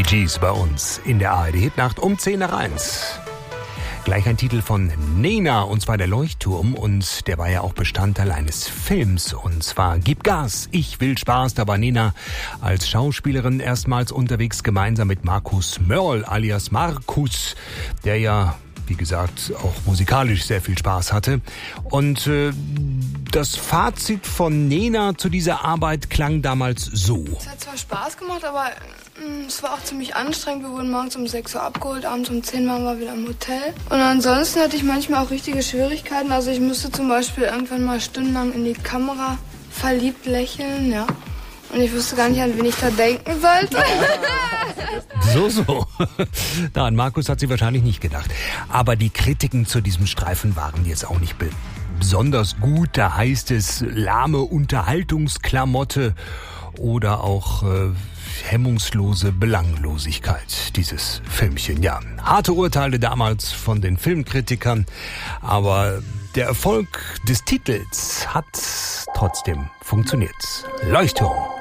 Gees bei uns in der ARD-Hitnacht um 10:01. Gleich ein Titel von Nena, und zwar der Leuchtturm, und der war ja auch Bestandteil eines Films, und zwar Gib Gas, ich will Spaß. Da war Nena als Schauspielerin erstmals unterwegs, gemeinsam mit Markus Mörl alias Markus, der ja, wie gesagt, auch musikalisch sehr viel Spaß hatte. Und das Fazit von Nena zu dieser Arbeit klang damals so. Es hat zwar Spaß gemacht, aber es war auch ziemlich anstrengend. Wir wurden morgens um 6 Uhr abgeholt, abends um 10 waren wir wieder im Hotel. Und ansonsten hatte ich manchmal auch richtige Schwierigkeiten. Also ich musste zum Beispiel irgendwann mal stundenlang in die Kamera verliebt lächeln, ja. Und ich wusste gar nicht, an wen ich da denken sollte. So. Da an Markus hat sie wahrscheinlich nicht gedacht. Aber die Kritiken zu diesem Streifen waren jetzt auch nicht besonders gut. Da heißt es lahme Unterhaltungsklamotte oder auch hemmungslose Belanglosigkeit, dieses Filmchen. Ja, harte Urteile damals von den Filmkritikern, aber der Erfolg des Titels hat trotzdem funktioniert. Leuchtturm.